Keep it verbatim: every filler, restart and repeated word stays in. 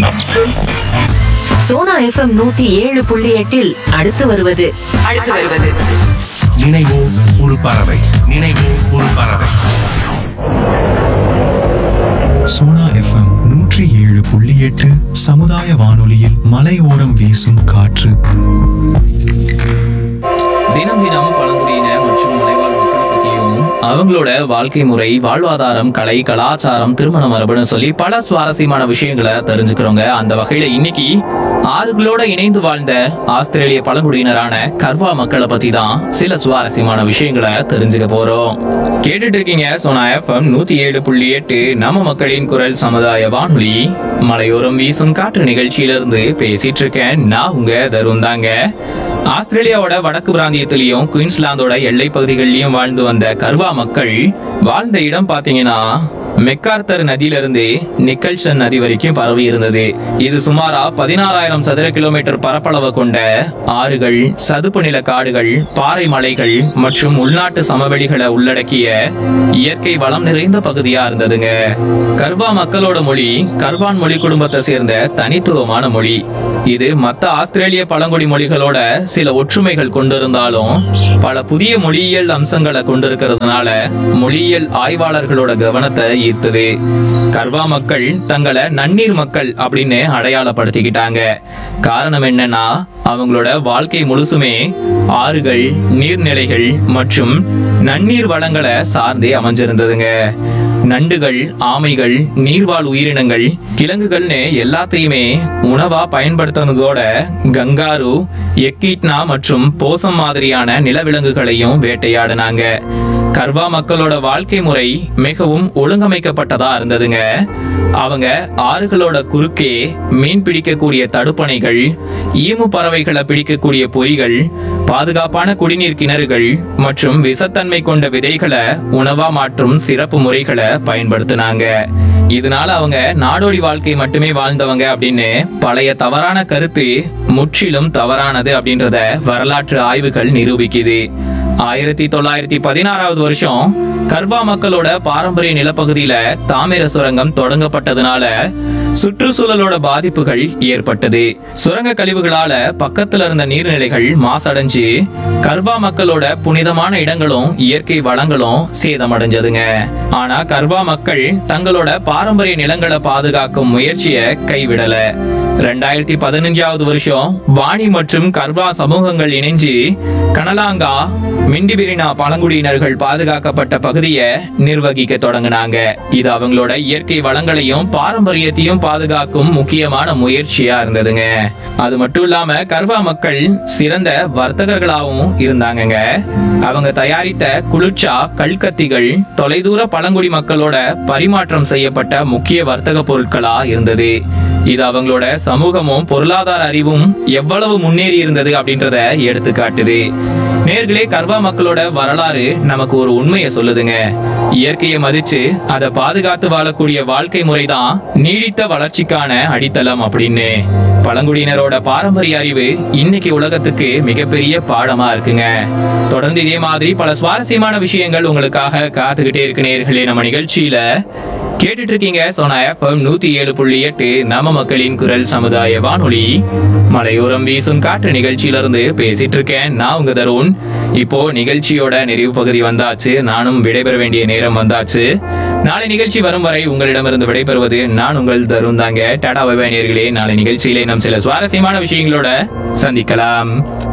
Sona FM நூத்தி ஏழு புள்ளி எட்டில் அடுத்து வருவது அடுத்து வருவது நினைவோ ஒரு பறவை நினைவோ ஒரு பறவை. சோனா எஃப்எம் நூற்றி ஏழு புள்ளி எட்டு சமுதாய வானொலியில் மலையோரம் வீசும் காற்று. தினம் தினம் பழங்குடியின மற்றும் மலைவாழ் மக்களை பத்தியும் அவங்களோட வாழ்க்கை முறை, வாழ்வாதாரம், கலை, கலாச்சாரம், திருமண மரபுன்னு சொல்லி பல சுவாரஸ்யமான விஷயங்களை தெரிஞ்சுக்கிறோங்க. அந்த வகையில இன்னைக்கு ஆறுகளோட இணைந்து வாழ்ந்த ஆஸ்திரேலிய பழங்குடியினரான கர்வா மக்களை பத்தி தான் சில சுவாரஸ்யமான விஷயங்களை தெரிஞ்சுக்க போறோம். கேட்டுட்டு இருக்கீங்க சோனா எஃப்எம் நூத்தி ஏழு புள்ளி எட்டு நம்ம மக்களின் குரல் சமுதாய வானொலி. மலையோரம் வீசும் காற்று நிகழ்ச்சியிலிருந்து பேசிட்டு இருக்கேன் நான் உங்க தருண் தாங்க. ஆஸ்திரேலியாவோட வடக்கு பிராந்தியத்திலையும் குயின்ஸ்லாந்தோட எல்லை பகுதிகளிலும் வாழ்ந்து வந்த கர்வா மக்கள் வாழ்ந்த இடம் பாத்தீங்கன்னா மெக்கார்த்தர் நதியிலிருந்து நிக்கல்சன் நதி வரைக்கும் பரவி இருந்தது. இது சுமாரா பதினாறாயிரம் சதுர கிலோமீட்டர் பரப்பளவு கொண்ட ஆறுகள், சதுப்பு நில காடுகள், பாறை மலைகள் மற்றும் உள்நாட்டு சமவெளிகளை உள்ளடக்கிய இயற்கை வளம் நிறைந்த பகுதியா இருந்ததுங்க. கர்வா மக்களோட மொழி கர்வான் மொழி குடும்பத்தை சேர்ந்த தனித்துவமான மொழி. இது மற்ற ஆஸ்திரேலிய பழங்குடி மொழிகளோட சில ஒற்றுமைகள் கொண்டிருந்தாலும் பல புதிய மொழியியல் அம்சங்களை கொண்டிருக்கிறதுனால மொழியியல் ஆய்வாளர்களோட கவனத்தை ஈர்த்தது. கர்வா மக்கள் தங்களை நன்னீர் மக்கள் அப்படின்னு அடையாளப்படுத்திக்கிட்டாங்க. காரணம் என்னன்னா அவங்களோட வாழ்க்கை முழுசுமே ஆறுகள், நீர்நிலைகள் மற்றும் நன்னீர் வளங்களை சார்ந்தே அமைஞ்சிருந்ததுங்க. நண்டுகள், ஆமைகள், நீர்வாழ் உயிரினங்கள், கிழங்குகள்னு எல்லாத்தையுமே உணவா பயன்படுத்தினதோட கங்காரு, எக்கீட்னா மற்றும் போசம் மாதிரியான நிலவிலங்குகளையும் வேட்டையாடினாங்க. கர்வா மக்களோட வாழ்க்கை முறை மிகவும் ஒழுங்கமைக்கப்பட்டதா இருந்ததுங்க. அவங்க ஆறுகளோட குறுக்கே மீன் பிடிக்கக்கூடிய தடுப்பணைகள், ஈமு பறவைகளை பிடிக்கக்கூடிய பொறிகள், பாதுகாப்பான குடிநீர் கிணறுகள் மற்றும் விஷத்தன்மை கொண்ட விதைகளை உணவா மாற்றும் சிறப்பு முறைகளை பயன்படுத்தினாங்க. இதனால அவங்க நாடோடி வாழ்க்கை மட்டுமே வாழ்ந்தவங்க அப்படின்னு பழைய தவறான கருத்து முற்றிலும் தவறானது அப்படின்றத வரலாற்று ஆய்வுகள் நிரூபிக்குது. ஆயிரத்தி தொள்ளாயிரத்தி பதினாறாவது வருஷம் கர்வா மக்களோட பாரம்பரிய நிலப்பகுதியில தாமிர சுரங்கம் தொடங்கப்பட்டதுனால சுற்றுச்சூழலோட பாதிப்புகள் ஏற்பட்டது. சுரங்க கழிவுகளால பக்கத்துல இருந்த நீர்நிலைகள் மாசடைஞ்சு கர்வா மக்களோட புனிதமான இடங்களும் இயற்கை வளங்களும் சேதமடைஞ்சதுங்க. ஆனா கர்வா மக்கள் தங்களோட பாரம்பரிய நிலங்களை பாதுகாக்கும் முயற்சியை கைவிடல. ரெண்டாயிரத்தி பதினஞ்சாவது வருஷம் வாணி மற்றும் கர்வா சமூகங்கள் இணைஞ்சு கனலாங்கா, மிண்டிபிரினா பழங்குடியினர்கள் பாதுகாக்கப்பட்ட பகுதியை நிர்வகிக்க தொடங்கினாங்க. இது அவங்களோட இயற்கை வளங்களையும் பாரம்பரியத்தையும் பாதுகாக்கும் முக்கியமான முயற்சியா இருந்ததுங்க. அது மட்டும் இல்லாம கர்வா மக்கள் சிறந்த வர்த்தகர்களாகவும் இருந்தாங்கங்க. அவங்க தயாரித்த குளிர்ச்சா, கல்கத்திகள் தொலைதூர பழங்குடி மக்களோட பரிமாற்றம் செய்யப்பட்ட முக்கிய வர்த்தக பொருட்களா இருந்தது. இது அவங்களோட சமூகமும் பொருளாதார அறிவும் எவ்வளவு முன்னேறி இருந்தது அப்படின்றத எடுத்து காட்டுது. நேர்களே, கர்வா மக்களோட வரலாறு நமக்கு ஒரு உண்மையை சொல்லுதுங்க. இயற்கையை மதிச்சு அதை பாதுகாத்து வாழக்கூடிய வாழ்க்கை முறைதான் நீடித்த வளர்ச்சிக்கான அடித்தளம் அப்படின்னு பழங்குடியினரோட பாரம்பரிய அறிவு இன்னைக்கு உலகத்துக்கு மிகப்பெரிய பாடமா இருக்குங்க. தொடர்ந்து இதே மாதிரி பல சுவாரஸ்யமான விஷயங்கள் உங்களுக்காக காத்துக்கிட்டே இருக்கு. நேர்களே, நம்ம நிகழ்ச்சியில கேட்டுட்டு இருக்கீங்க சோனா எஃப்எம் நூத்தி ஏழு புள்ளி எட்டு நம்ம மக்களின் குரல் சமுதாய வானொலி. மலையோரம் வீசும் காற்று நிகழ்ச்சியில இருந்து பேசிட்டு இருக்கேன் நான் உங்க தருண். இப்போ நிகழ்ச்சியோட நிறைவு பகுதி வந்தாச்சு. நானும் விடைபெற வேண்டிய நேரம் வந்தாச்சு. நாளை நிகழ்ச்சி வரும் வரை உங்களிடமிருந்து விடைபெறுவது நான் உங்கள் தருண் தாங்க. டாடா பை பை நேயர்களே. நாளை நிகழ்ச்சியிலே நாம் சில சுவாரஸ்யமான விஷயங்களோட சந்திக்கலாம்.